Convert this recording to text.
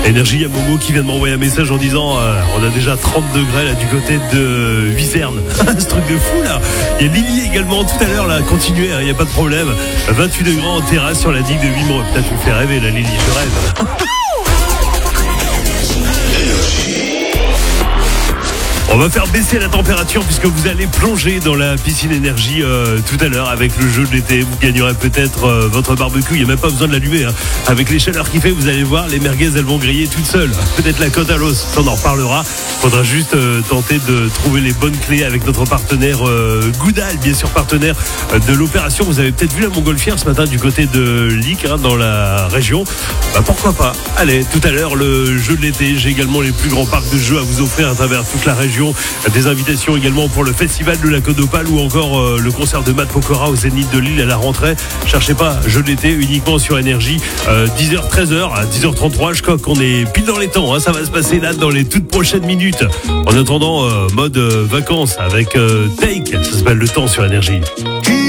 Énergie, il y a Momo qui vient de m'envoyer un message en disant on a déjà 30 degrés là du côté de Vizerne. Ce truc de fou là. Il y a Lily également tout à l'heure là, continuez, il n'y a pas de problème. 28 degrés en terrasse sur la digue de Vimont. Putain, tu me fais rêver là Lily, je rêve. On va faire baisser la température puisque vous allez plonger dans la piscine énergie tout à l'heure avec le jeu de l'été. Vous gagnerez peut-être votre barbecue. Il n'y a même pas besoin de l'allumer. Hein. Avec les chaleurs qu'il fait, vous allez voir, les merguez, elles vont griller toutes seules. Peut-être la côte à l'os, on en reparlera. Faudra juste tenter de trouver les bonnes clés avec notre partenaire Goudal, bien sûr partenaire de l'opération. Vous avez peut-être vu la montgolfière ce matin du côté de Lic, hein, dans la région. Bah, pourquoi pas. Allez, tout à l'heure, le jeu de l'été. J'ai également les plus grands parcs de jeux à vous offrir à travers toute la région. Des invitations également pour le festival de la Côte d'Opale ou encore le concert de Matt Pokora au Zénith de Lille à la rentrée. Cherchez pas, jeu d'été uniquement sur Énergie. 10h, 13h, à 10h33, je crois qu'on est pile dans les temps. Hein, ça va se passer là dans les toutes prochaines minutes. En attendant, mode vacances avec Take, ça s'appelle Le Temps sur Énergie.